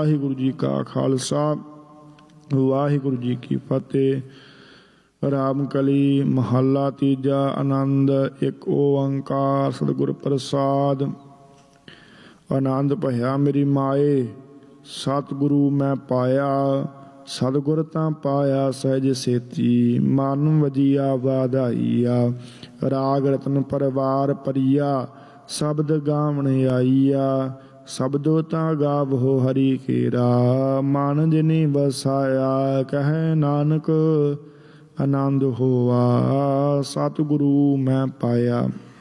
ਵਾਹਿਗੁਰੂ ਜੀ ਕਾ ਖਾਲਸਾ ਵਾਹਿਗੁਰੂ ਜੀ ਕੀ ਫਤਿਹ। ਰਾਮ ਕਲੀ ਮਹੱਲਾ ਤੀਜਾ। ਆਨੰਦ ਇੱਕ ਓੰਕਾਰ ਸਤਿਗੁਰ ਪ੍ਰਸਾਦ। ਆਨੰਦ ਭਇਆ ਮੇਰੀ ਮਾਏ ਸਤਿਗੁਰੂ ਮੈਂ ਪਾਇਆ, ਸਤਿਗੁਰ ਤਾਂ ਪਾਇਆ ਸਹਿਜ ਸੇਤੀ। ਮਨ ਵਜੀਆ ਵਾਧਾਈਆ, ਰਾਗ ਰਤਨ ਪਰਵਾਰ ਪਰੀਆ। ਸ਼ਬਦ ਗਾਵਣ ਆਈਆ, ਸ਼ਬਦੋ ਤਾਂ ਗਾਵੋ ਹਰੀ ਕੇਰਾ। ਮਨ ਜਿਨੀ ਵਸਾਇਆ, ਕਹਿ ਨਾਨਕ ਆਨੰਦ ਹੋਆ। ਸਤਿਗੁਰੂ ਮੈਂ ਪਾਇਆ।